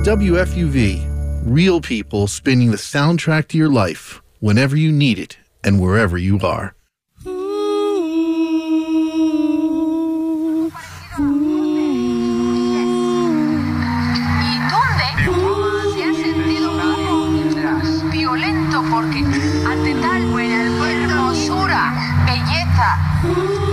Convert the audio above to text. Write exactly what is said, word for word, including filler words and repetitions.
W F U V, real people spinning the soundtrack to your life whenever you need it and wherever you are. Violento porque ante tal buena hermosura, belleza